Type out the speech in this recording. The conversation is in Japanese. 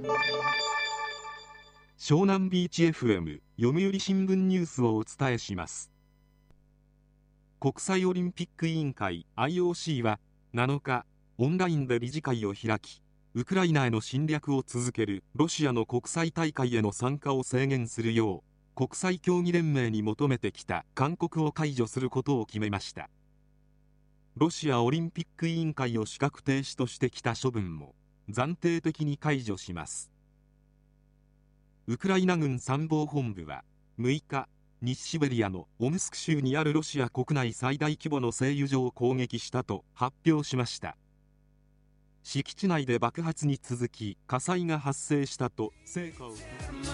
湘南ビーチ FM 読売新聞ニュースをお伝えします。国際オリンピック委員会 IOC は7日オンラインで理事会を開き、ウクライナへの侵略を続けるロシアの国際大会への参加を制限するよう国際競技連盟に求めてきた勧告を解除することを決めました。ロシアオリンピック委員会を資格停止としてきた処分も暫定的に解除します。ウクライナ軍参謀本部は6日、西シベリアのオムスク州にあるロシア国内最大規模の製油所を攻撃したと発表しました。敷地内で爆発に続き火災が発生したと成果を